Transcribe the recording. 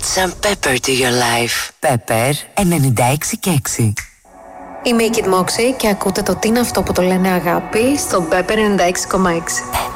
some pepper to your life. Pepper 96,6. Είμαι η Kid Moxie και ακούτε το τι είναι αυτό που το λένε αγάπη στο Pepper 96,6.